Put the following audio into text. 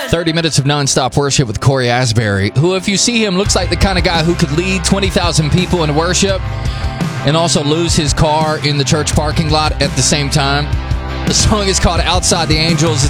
30 minutes of nonstop worship with Corey Asbury, who, if you see him, looks like the kind of guy who could lead 20,000 people in worship and also lose his car in the church parking lot at the same time. The song is called Outside the Angels.